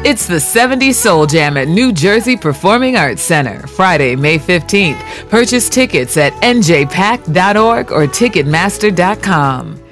It's the 70s Soul Jam at New Jersey Performing Arts Center, Friday, May 15th. Purchase tickets at njpack.org or Ticketmaster.com.